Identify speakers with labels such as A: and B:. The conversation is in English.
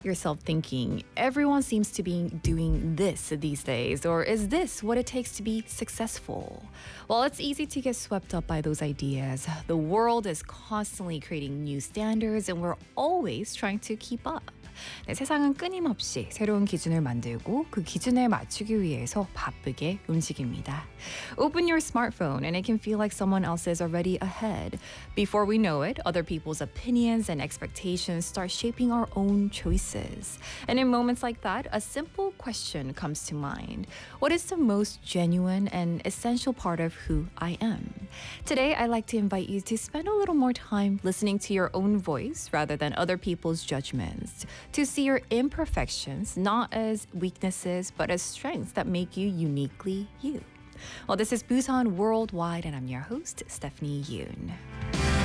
A: Yourself thinking, everyone seems to be doing this these days, or is this what it takes to be successful? Well, it's easy to get swept up by those ideas. The world is constantly creating new standards, and we're always trying to keep up. 네, 세상은 끊임없이 새로운 기준을 만들고 그 기준에 맞추기 위해서 바쁘게 움직입니다. Open your smartphone and it can feel like someone else is already ahead. Before we know it, other people's opinions and expectations start shaping our own choices. And in moments like that, a simple question comes to mind. What is the most genuine and essential part of who I am? Today, I'd like to invite you to spend a little more time listening to your own voice rather than other people's judgments, to see your imperfections not as weaknesses but as strengths that make you uniquely you. Well, this is Busan Worldwide, and I'm your host, Stephanie Yoon.